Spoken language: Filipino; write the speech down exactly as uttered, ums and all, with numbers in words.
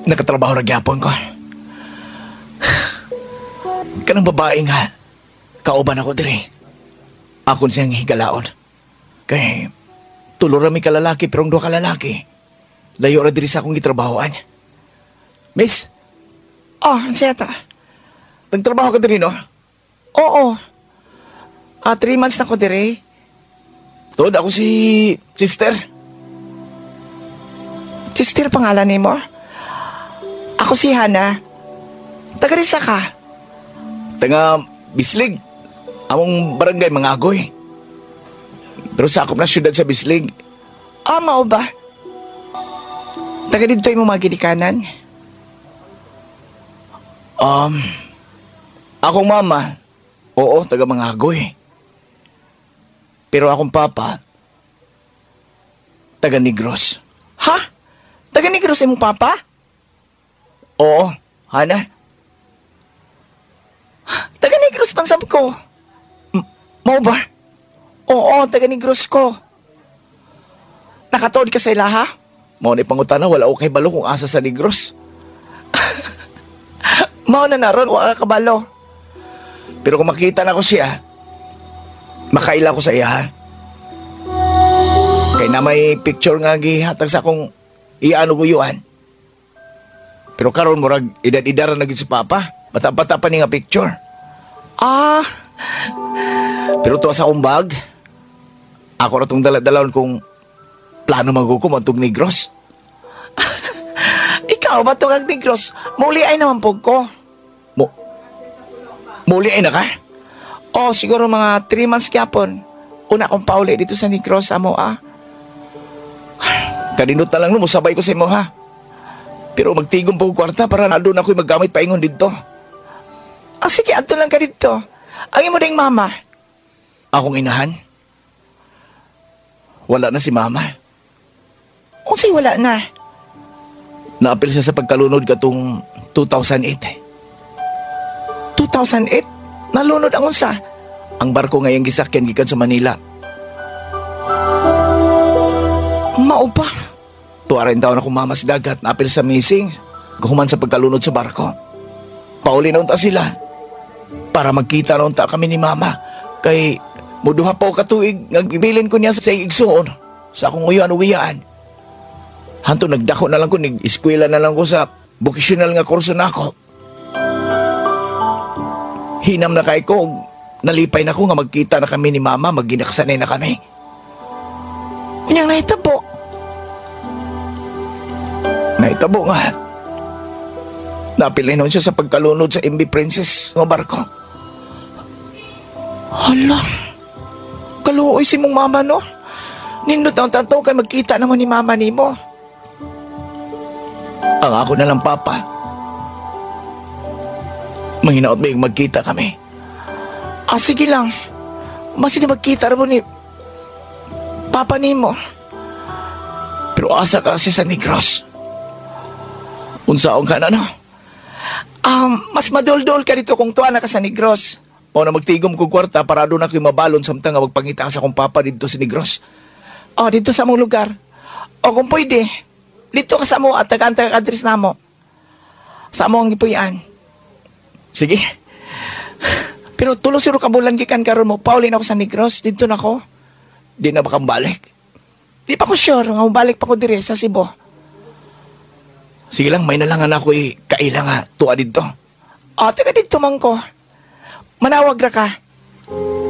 nakatrabaho na gyapon ko. Kanang babae nga, kauban ako diri. Akon siyang higalaon. Kay, tulo rami kalalaki pero ang duha kalalaki. Layo ra diri sa akong gitrabahoan. Miss? Oh, anseta. Nagtrabaho ka diri, no? Oo. Ah, three months na ko dire. Tod, ako si sister. Sister pangalan ni mo? Ako si Hana. Taga-risa ka? Tanga Bislig. Among barangay mga agoy. Pero sa akop na syudad sa Bislig. Ah, mao ba? Taga dito yung mga ginikanan? Um, akong mama, oo, taga mga agoy. Pero akong papa, taga Negros. Ha? Taga Negros imong papa? Oo, Hana. Taga Negros pang sab ko. M- Mao ba? Oo, taga Negros ko. Nakatuod ka sa ilaha? Mao ni pangutana, wala ko kay balo kung asa sa Negros. Mao na naron, wala ka kabalo. Pero kung makita na ko siya, makaila ko sa iya, ha? Kay na may picture nga gihatag sa akong iano guyuan. Pero karon murag edad-edara na gid si Papa. Bata-bata pa ni nga picture. Ah, Pero tuwa sa akong bag, ako na itong daladalaon kung plano magukom ang tug Negros. ikaw ba to kag Negros? Muli ay naman po ko. Mo, muli ay na ka? Oh, siguro mga three months kyapon. Una kong pauli dito sa Negros, amo ah. Kadinot na lang no, musabay ko sa imo, ha? Pero magtigom po kwarta para na doon ako'y maggamit paingon dito. Ah, sige, ato lang ka dito. Ang imo ding mama. Akong inahan? Wala na si Mama. Unsay wala na. Naapil siya sa pagkalunod katong two thousand eight. two thousand eight? Nalunod ang unsa? Ang barko ngayong gisakyan gikan sa Manila. Mao ba? Tuwarin taon akong mama sa dagat, naapil sa missing. Guhuman sa pagkalunod sa barko. Pauli na unta sila. Para magkita na unta kami ni Mama. Kay muduha pa o katuig, nagbibilin ko niya sa igsoon. Sa akong uyaan-uyaan. Hanto nagdako na lang ko, nag-eskwela na lang ko sa vocational nga kurso na ako. Hinam na kay ko, nalipay na ko nga magkita na kami ni Mama, magginakasanay na kami. Unyang nahitabo. Naitabo nga. Napilay nun siya sa pagkalunod sa M B Princess ng barko. Hala. Kaluoy si mong mama, no? Nindot ang tanto kay magkita naman ni mama ni mo. Ang ako na lang, Papa. Mahinaot ba yung magkita kami? Ah, sige lang. Mas hindi magkita rin mo ni Papa ni mo. Pero asa ka kasi sa Negros. Unsaon ka na, no? Um, mas madol-dol ka dito kung tuwa na ka sa Negros. O na magtigom kong kwarta para doon ako mabalon samtang nga magpangita ka sa akong Papa dito sa Negros. Oh, dito sa mong lugar. O kung pwede, dito ka sa mo at taga-antag address na mo. Sa mo ang ipuyan. Sige. Pero tulo siro ka bulan gikan karon mo, paulin ako sa Negros, dito na ko. Di na ba kang balik? Di pa ko sure, nga balik pa ko dire sa Cebu. Sige lang, may nalangan ako eh, kaila nga, tuwa dito. O, taga dito man ko. Manawag ra ka.